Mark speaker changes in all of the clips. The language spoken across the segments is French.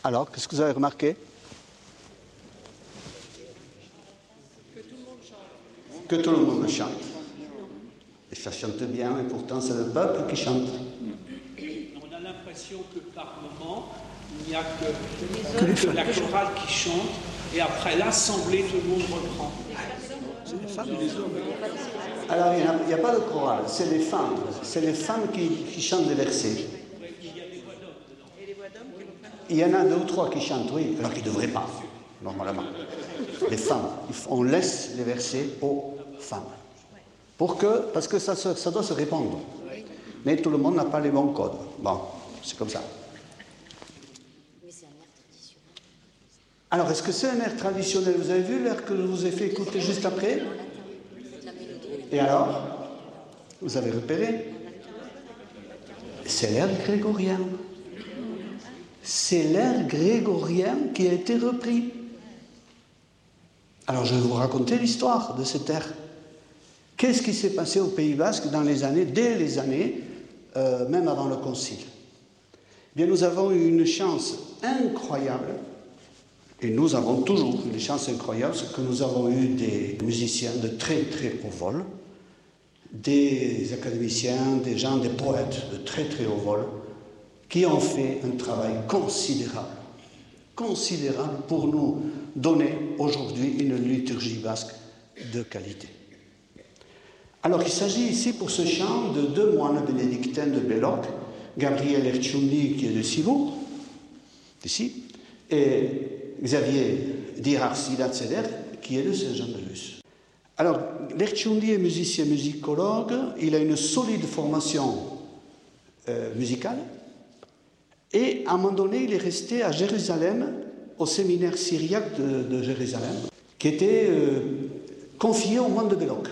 Speaker 1: Alors, qu'est-ce que vous avez remarqué? Que tout le monde chante. Et ça chante bien, et pourtant c'est le peuple qui chante.
Speaker 2: On a l'impression que par moment, il n'y a que la chorale qui chante, et après l'assemblée, tout le monde reprend.
Speaker 1: C'est les femmes et les hommes. Alors, il n'y a pas de chorale, c'est les femmes. C'est les femmes qui chantent des versets. Il y en a 2 ou 3 qui chantent, oui, alors qu'ils ne devraient pas, normalement. Les femmes, on laisse les versets aux femmes. Parce que ça doit se répandre. Mais tout le monde n'a pas les bons codes. Bon, c'est comme ça.
Speaker 3: Mais c'est un air traditionnel.
Speaker 1: Alors, est-ce que c'est un air traditionnel? Vous avez vu l'air que je vous ai fait écouter juste après? Et alors? Vous avez repéré? C'est l'air grégorien. C'est l'air grégorien qui a été repris. Alors, je vais vous raconter l'histoire de cet air. Qu'est-ce qui s'est passé au Pays Basque dès les années, même avant le Concile? Eh bien, nous avons eu une chance incroyable, et nous avons toujours une chance incroyable, c'est que nous avons eu des musiciens de très très haut vol, des académiciens, des poètes de très très haut vol, qui ont fait un travail considérable pour nous donner aujourd'hui une liturgie basque de qualité. Alors, il s'agit ici pour ce chant de 2 moines bénédictins de Belloc, Gabriel Erciundi qui est de Cibourg, ici, et Xavier Dirarsi-Latseder qui est de Saint-Jean-de-Luz. Alors, l'Erciundi est musicien musicologue, il a une solide formation musicale, et à un moment donné, il est resté à Jérusalem, au séminaire syriaque de Jérusalem, qui était confié au moine de Belloc.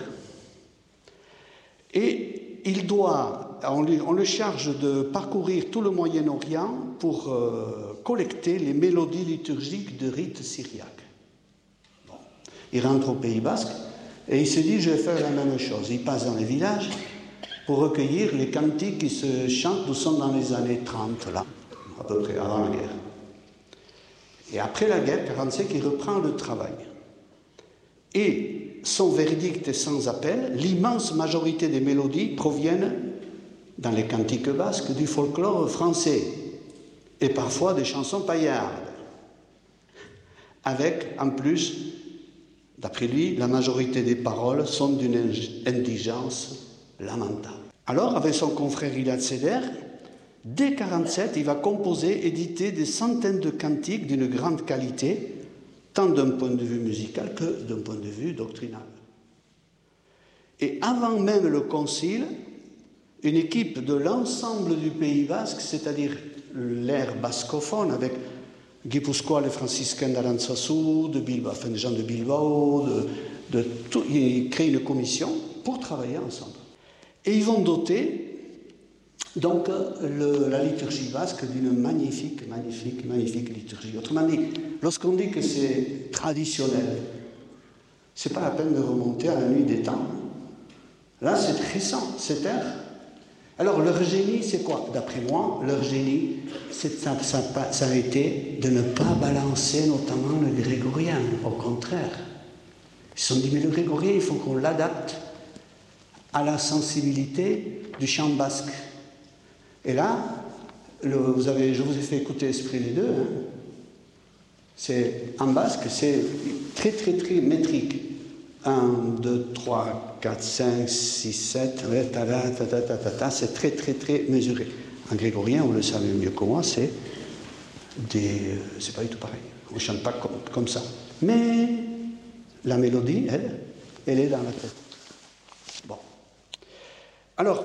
Speaker 1: Et on le charge de parcourir tout le Moyen-Orient pour collecter les mélodies liturgiques de rites syriaques. Bon. Il rentre au Pays Basque et il se dit, je vais faire la même chose. Il passe dans les villages pour recueillir les cantiques qui se chantent, nous sommes dans les années 30, là, à peu près, avant la guerre. Et après la guerre, 1945, il reprend le travail. Et son verdict est sans appel, l'immense majorité des mélodies proviennent, dans les cantiques basques, du folklore français, et parfois des chansons paillardes, avec, en plus, d'après lui, la majorité des paroles sont d'une indigence lamentable. Alors, avec son confrère Ilat Seder, dès 1947, il va composer, éditer des centaines de cantiques d'une grande qualité, tant d'un point de vue musical que d'un point de vue doctrinal. Et avant même le concile, une équipe de l'ensemble du Pays Basque, c'est-à-dire l'ère bascophone, avec Guipuscoa, les franciscains d'Aranzazu, de Bilbao, enfin des gens de Bilbao, de tout, ils créent une commission pour travailler ensemble. Et ils vont doter donc la liturgie basque d'une magnifique liturgie. Autrement dit, lorsqu'on dit que c'est traditionnel, c'est pas la peine de remonter à la nuit des temps. Là, c'est récent, cet air. Alors, leur génie, c'est quoi? D'après moi, leur génie, ça a été de ne pas balancer notamment le grégorien, au contraire. Ils se sont dit, mais le grégorien, il faut qu'on l'adapte à la sensibilité du chant basque. Et là, je vous ai fait écouter Esprit les deux. Hein. C'est en basque, c'est très métrique. 1, 2, 3, 4, 5, 6, 7, c'est très mesuré. En grégorien, vous le savez mieux que moi, c'est pas du tout pareil. On ne chante pas comme ça. Mais la mélodie, elle est dans la tête. Bon. Alors,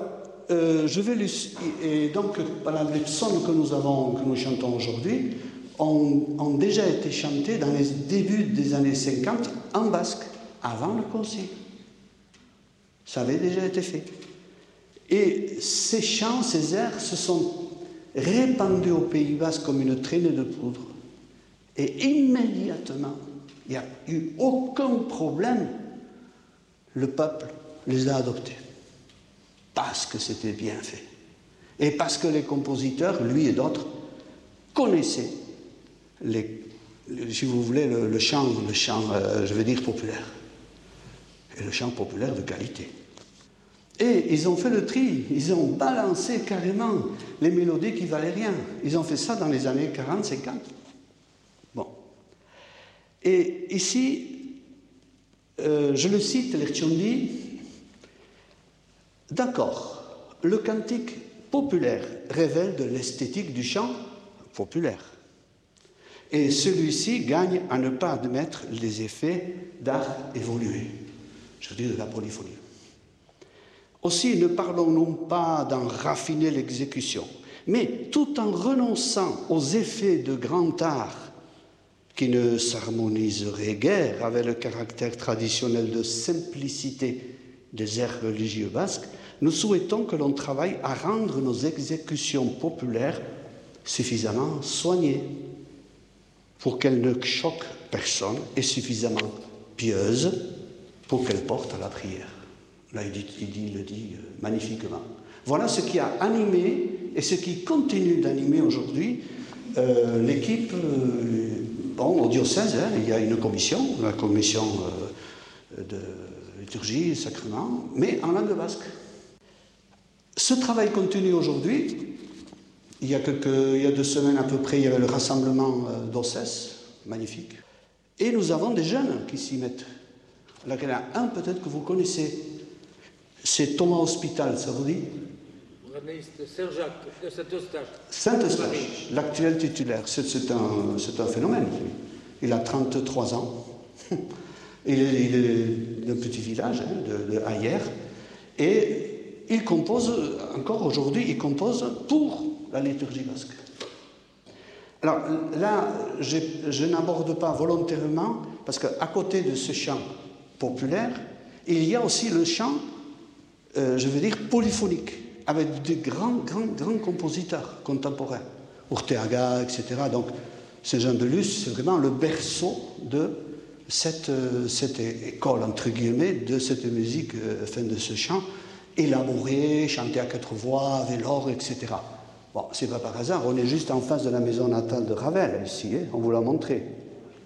Speaker 1: et donc, les psaumes que nous chantons aujourd'hui ont déjà été chantés dans les débuts des années 50 en basque, avant le concile. Ça avait déjà été fait. Et ces chants, ces airs se sont répandus au Pays Basque comme une traînée de poudre. Et immédiatement, il n'y a eu aucun problème. Le peuple les a adoptés. Parce que c'était bien fait. Et parce que les compositeurs, lui et d'autres, connaissaient si vous voulez, le chant, je veux dire, populaire. Et le chant populaire de qualité. Et ils ont fait le tri, ils ont balancé carrément les mélodies qui valaient rien. Ils ont fait ça dans les années 40-50. Bon. Et ici, je le cite, Lerciondi, d'accord, le cantique populaire révèle de l'esthétique du chant populaire. Et celui-ci gagne à ne pas admettre les effets d'art évolué, je veux dire de la polyphonie. Aussi, ne parlons-nous pas d'en raffiner l'exécution, mais tout en renonçant aux effets de grand art qui ne s'harmoniseraient guère avec le caractère traditionnel de simplicité des airs religieux basques, nous souhaitons que l'on travaille à rendre nos exécutions populaires suffisamment soignées pour qu'elles ne choquent personne et suffisamment pieuses pour qu'elles portent à la prière. Là, il le dit magnifiquement. Voilà ce qui a animé et ce qui continue d'animer aujourd'hui l'équipe au diocèse. Il y a une commission, la commission de liturgie et sacrement, mais en langue basque. Ce travail continue aujourd'hui. Il y a 2 semaines à peu près, il y avait le rassemblement d'Ossès, magnifique. Et nous avons des jeunes qui s'y mettent. Là, il y en a un peut-être que vous connaissez. C'est Thomas Hospital, ça vous dit?
Speaker 4: Saint-Jacques, de Saint-Eustache.
Speaker 1: Saint-Eustache, l'actuel titulaire. C'est un phénomène. Il a 33 ans. Il est d'un petit village, de Ayer. Et il compose, encore aujourd'hui, il compose pour la liturgie basque. Alors là, je n'aborde pas volontairement, parce qu'à côté de ce chant populaire, il y a aussi le chant, je veux dire, polyphonique, avec de grands compositeurs contemporains, Urteaga, etc. Donc, Saint-Jean-de-Luz, c'est vraiment le berceau de cette école, entre guillemets, de cette musique, de ce chant, élaboré, chanté à 4 voix, avec l'orgue, etc. Bon, c'est pas par hasard, on est juste en face de la maison natale de Ravel, ici, on vous l'a montré.